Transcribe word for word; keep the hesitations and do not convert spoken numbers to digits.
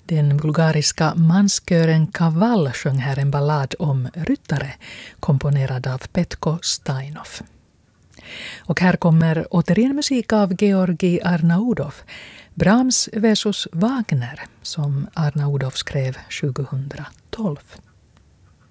Den bulgariska manskören Kavall sjöng här en ballad om ryttare komponerad av Petko Stainov. Och här kommer återigen musik av Georgi Arnaudov, Brahms versus Wagner, som Arnaudov skrev tjugohundratolv.